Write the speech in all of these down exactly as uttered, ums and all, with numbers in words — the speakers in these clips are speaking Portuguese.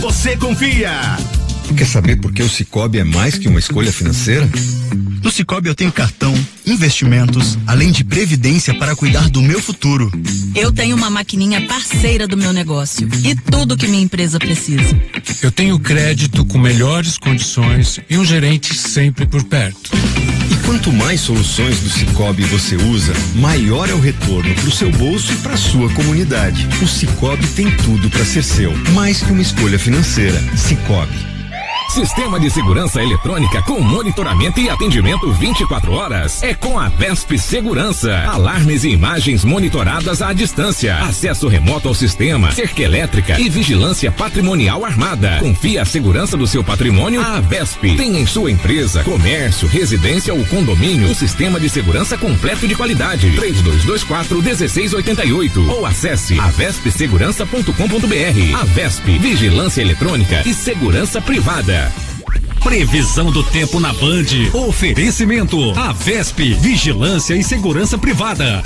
você confia. Quer saber por que o Sicoob é mais que uma escolha financeira? No Sicoob eu tenho cartão, investimentos, além de previdência para cuidar do meu futuro. Eu tenho uma maquininha parceira do meu negócio e tudo que minha empresa precisa. Eu tenho crédito com melhores condições e um gerente sempre por perto. E quanto mais soluções do Sicoob você usa, maior é o retorno para o seu bolso e para a sua comunidade. O Sicoob tem tudo para ser seu, mais que uma escolha financeira. Sicoob. Sistema de segurança eletrônica com monitoramento e atendimento vinte e quatro horas. É com a Vesp Segurança. Alarmes e imagens monitoradas à distância. Acesso remoto ao sistema, cerca elétrica e vigilância patrimonial armada. Confie a segurança do seu patrimônio à Vesp. Tem em sua empresa, comércio, residência ou condomínio um sistema de segurança completo de qualidade. três dois dois quatro, um seis oito oito ou acesse a vesp segurança ponto com ponto br. A Vesp, vigilância eletrônica e segurança privada. Previsão do tempo na Band. Oferecimento. A Vesp, vigilância e segurança privada.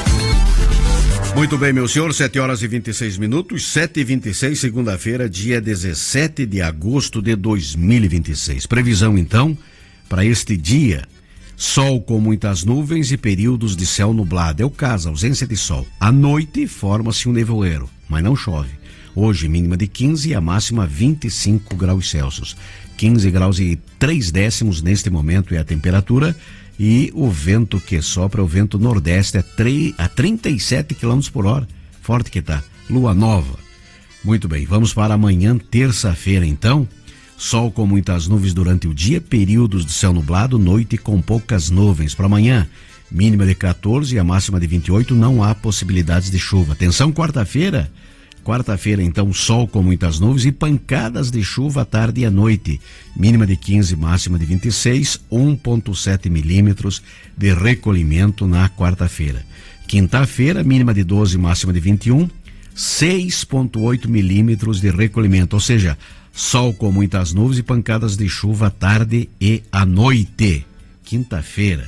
Muito bem, meu senhor, sete horas e vinte e seis minutos, sete e vinte e seis, segunda-feira, dia dezessete de agosto de dois mil e vinte e seis. Previsão, então, para este dia: sol com muitas nuvens e períodos de céu nublado. É o caso, ausência de sol. À noite, forma-se um nevoeiro, mas não chove. Hoje, mínima de quinze e a máxima vinte e cinco graus Celsius. quinze graus e três décimos neste momento é a temperatura, e o vento que sopra, o vento nordeste, é a trinta e sete quilômetros por hora. Forte que tá. Lua nova. Muito bem, vamos para amanhã, terça-feira, então. Sol com muitas nuvens durante o dia, períodos de céu nublado, noite com poucas nuvens. Para amanhã, mínima de quatorze e a máxima de vinte e oito, não há possibilidades de chuva. Atenção, quarta-feira. Quarta-feira, então, sol com muitas nuvens e pancadas de chuva à tarde e à noite. Mínima de quinze, máxima de vinte e seis, um vírgula sete milímetros de recolhimento na quarta-feira. Quinta-feira, mínima de doze, máxima de vinte e um, seis vírgula oito milímetros de recolhimento. Ou seja, sol com muitas nuvens e pancadas de chuva à tarde e à noite. Quinta-feira.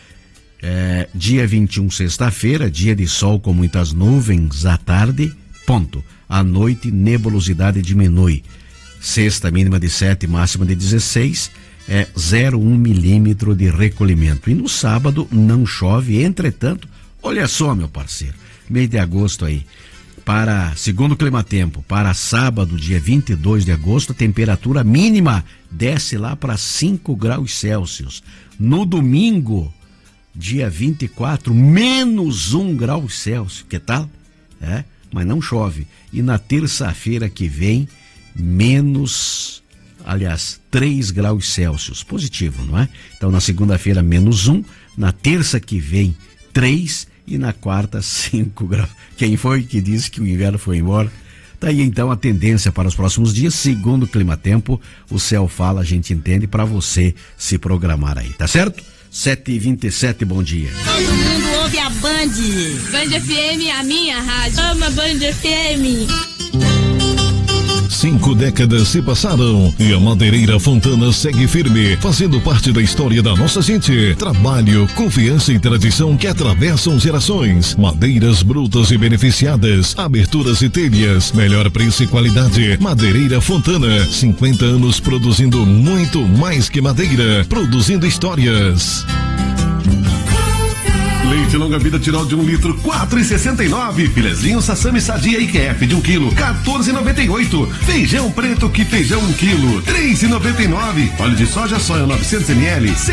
É, dia vinte e um, sexta-feira, dia de sol com muitas nuvens à tarde. Ponto. À noite, nebulosidade diminui. Sexta, mínima de sete, máxima de dezesseis, é zero vírgula um milímetro de recolhimento. E no sábado não chove, entretanto, olha só, meu parceiro, mês de agosto aí, para, segundo o Climatempo, para sábado, dia vinte e dois de agosto, a temperatura mínima desce lá para cinco graus Celsius. No domingo, dia vinte e quatro, menos um grau Celsius. Que tal? É? Mas não chove. E na terça-feira que vem, menos, aliás, três graus Celsius. Positivo, não é? Então, na segunda-feira, menos um. Na terça que vem, três. E na quarta, cinco graus. Quem foi que disse que o inverno foi embora? Tá aí, então, a tendência para os próximos dias. Segundo o Climatempo, o céu fala, a gente entende, para você se programar aí, tá certo? sete e vinte e sete, bom dia. Todo mundo ouve a Band. Band F M, a minha rádio. Ama Band F M. Cinco décadas se passaram e a Madeireira Fontana segue firme, fazendo parte da história da nossa gente. Trabalho, confiança e tradição que atravessam gerações. Madeiras brutas e beneficiadas, aberturas e telhas, melhor preço e qualidade. Madeireira Fontana, cinquenta anos produzindo muito mais que madeira, produzindo histórias. Leite longa vida Tirol de um litro, quatro e sessenta e nove. Filezinho Sassami Sadia I Q F de um quilo, quatorze e noventa e oito. Feijão preto que feijão um quilo, três e noventa e nove. Óleo de soja soia novecentos mililitros,